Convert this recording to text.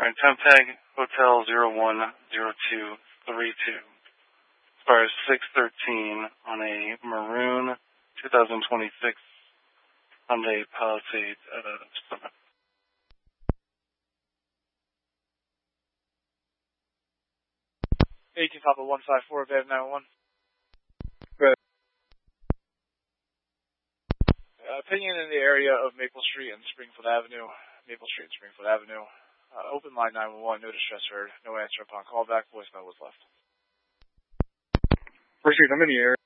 Alright, temp tag Hotel 010232. Expires 6/13 on a maroon 2026 Hyundai Palisade Summit. 18 Papa 154, Bed 911. Right. Opinion in the area of Maple Street and Springfield Avenue. Maple Street and Springfield Avenue. Open line 911, no distress heard. No answer upon callback. Voicemail was left. Proceed, I'm in the area.